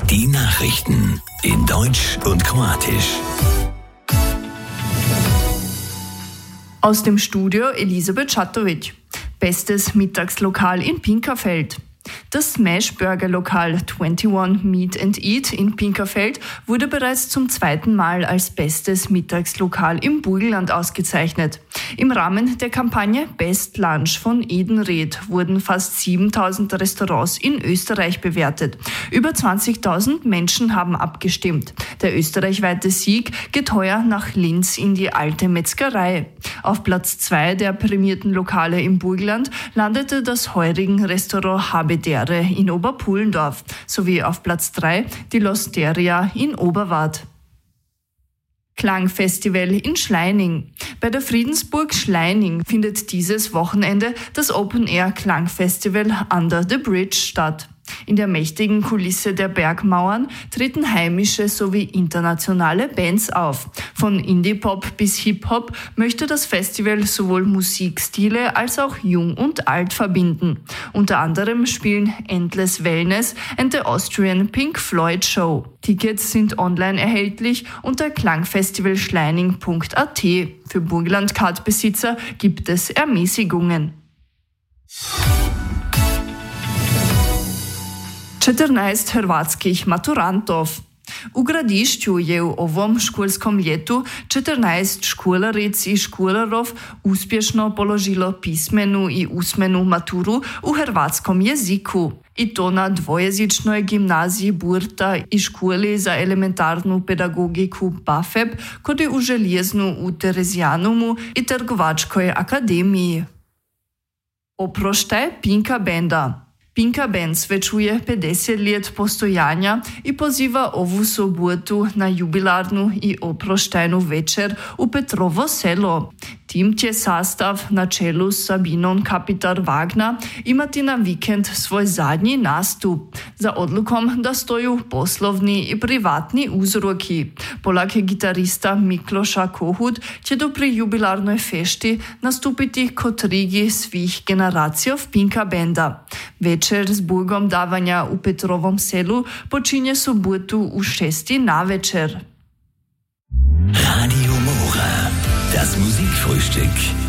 Die Nachrichten in Deutsch und Kroatisch. Aus dem Studio Elisabeth Schatovic. Bestes Mittagslokal in Pinkerfeld. Das Smash-Burger-Lokal 21 Meat and Eat in Pinkerfeld wurde bereits zum zweiten Mal als bestes Mittagslokal im Burgenland ausgezeichnet. Im Rahmen der Kampagne Best Lunch von Edenred wurden fast 7.000 Restaurants in Österreich bewertet. Über 20.000 Menschen haben abgestimmt. Der österreichweite Sieg geht heuer nach Linz in die Alte Metzgerei. Auf Platz 2 der prämierten Lokale im Burgenland landete das Heurigen-Restaurant Habedere in Oberpullendorf sowie auf Platz 3 die L'Osteria in Oberwart. Klangfestival in Schleining. Bei der Friedensburg Schleining findet dieses Wochenende das Open-Air-Klangfestival Under the Bridge statt. In der mächtigen Kulisse der Bergmauern treten heimische sowie internationale Bands auf. Von Indie-Pop bis Hip-Hop möchte das Festival sowohl Musikstile als auch Jung und Alt verbinden. Unter anderem spielen Endless Wellness and the Austrian Pink Floyd Show. Tickets sind online erhältlich unter klangfestivalschleining.at. Für Burgenland-Card-Besitzer gibt es Ermäßigungen. 14 hrvatskih maturantov. U Gradišću je u ovom školskom ljetu 14 školaric i školarov uspješno položilo pismenu i usmenu maturu u hrvatskom jeziku. I to na dvojezičnoj gimnaziji Burta i školi za elementarnu pedagogiku BAFEB, kod u Željeznu u Terezijanumu i Trgovačkoj akademiji. Oproštaj Pinka Benda. Pinka Band svečuje 50 let postojanja i poziva ovu sobotu na jubilarnu i oproštajnu večer u Petrovo selo. Tim će sastav na čelu s Sabinom Kapitar-Wagner imati na vikend svoj zadnji nastup. Za odlukom da stoju poslovni i privatni uzroki. Polak gitarista Mikloša Kohut će do pri jubilarnoj fešti nastupiti kot rigi svih generacijov Pinka Benda. Večer s burgom davanja u Petrovom selu počinje sobotu u 6 navečer. Radio Mora, das Musikfrühstück.